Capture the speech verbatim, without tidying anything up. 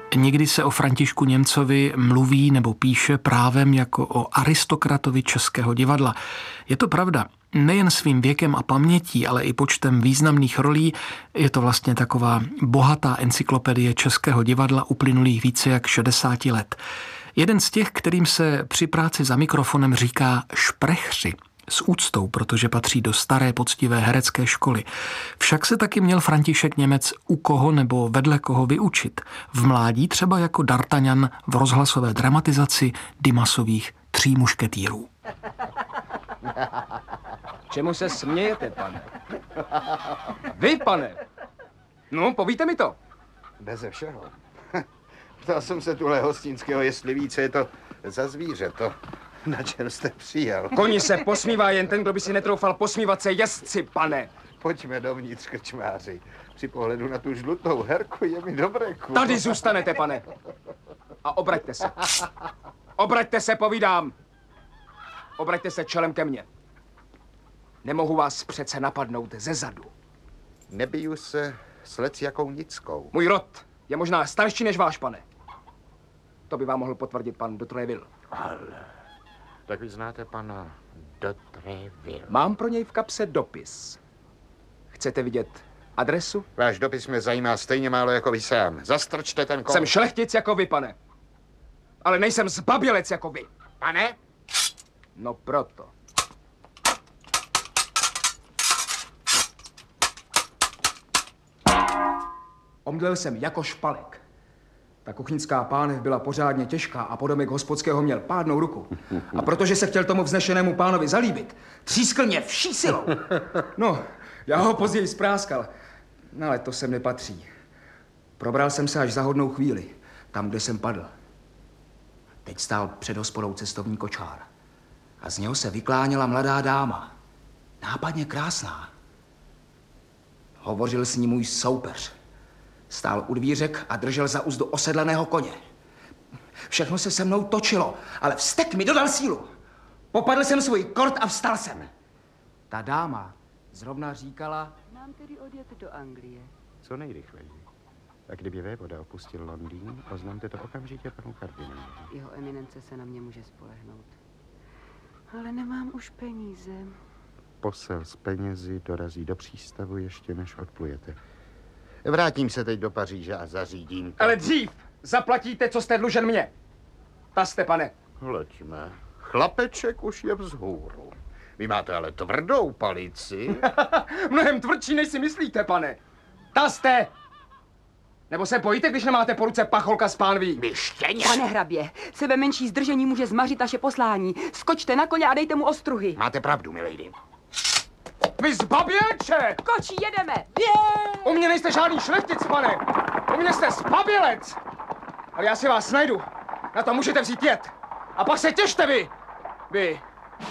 Někdy se o Františku Němcovi mluví nebo píše právem jako o aristokratovi českého divadla. Je to pravda. Nejen svým věkem a pamětí, ale i počtem významných rolí je to vlastně taková bohatá encyklopedie českého divadla uplynulých více jak šedesáti let. Jeden z těch, kterým se při práci za mikrofonem říká šprechři. S úctou, protože patří do staré poctivé herecké školy. Však se taky měl František Němec u koho nebo vedle koho vyučit. V mládí třeba jako D'Artagnan v rozhlasové dramatizaci Dimasových Tří mušketýrů. Čemu se smějete, pane? Vy, pane! No, povíte mi to. Beze všeho. Ptal jsem se tuhle hostinského, jestli ví, co je to za zvíře, to, na čem jste přijel. Koni se posmívá jen ten, kdo by si netroufal posmívat se jezdci, pane. Pojďme dovnitř, krčmáři. Při pohledu na tu žlutou herku je mi dobré kůl. Tady zůstanete, pane. A obraťte se. Obraťte se, povídám. Obraťte se čelem ke mně. Nemohu vás přece napadnout ze zadu. Nebiju se s lecjakou nickou. Můj rod je možná starší než váš, pane. To by vám mohl potvrdit pan de Treville. Ale, tak vy znáte pana de Treville. Mám pro něj v kapse dopis. Chcete vidět adresu? Váš dopis mě zajímá stejně málo jako vy sám. Zastrčte ten kol. Jsem šlechtic jako vy, pane. Ale nejsem zbabělec jako vy. Pane? No proto. Omdlel jsem jako špalek. Ta kuchyňská pánev byla pořádně těžká a podomek hospodského měl pádnou ruku. A protože se chtěl tomu vznešenému pánovi zalíbit, třískl mě vší silou. No, já ho později spráskal, no, ale to sem nepatří. Probral jsem se až za hodnou chvíli, tam, kde jsem padl. Teď stál před hospodou cestovní kočár. A z něho se vykláněla mladá dáma. Nápadně krásná. Hovořil s ní můj soupeř. Stál u dvířek a držel za uzdu osedlaného koně. Všechno se se mnou točilo, ale vztek mi dodal sílu. Popadl jsem svůj kort a vstal jsem. Ta dáma zrovna říkala... Mám tedy odjet do Anglie. Co nejrychleji. A kdyby vévoda opustil Londýn, oznamte to okamžitě panu kardinálu. Jeho eminence se na mě může spolehnout. Ale nemám už peníze. Posel s penězi dorazí do přístavu ještě než odplujete. Vrátím se teď do Paříže a zařídím to. Ale dřív zaplatíte, co jste dlužen mě. Ta jste, pane. Hleďme. Chlapeček už je vzhůru. Vy máte ale tvrdou palici. Mnohem tvrdší, než si myslíte, pane. Ta jste. Nebo se bojíte, když nemáte po ruce pacholka z pánví? Vy štěně. Pane hrabě, sebe menší zdržení může zmařit naše poslání. Skočte na koně a dejte mu ostruhy. Máte pravdu, milady. Vy zbabělče! Kočí, jedeme! U mě nejste žádný šlechtic, pane. U mě jste zbabělec. Ale já si vás najdu. Na to můžete vzít jet. A pak se těšte vy. Vy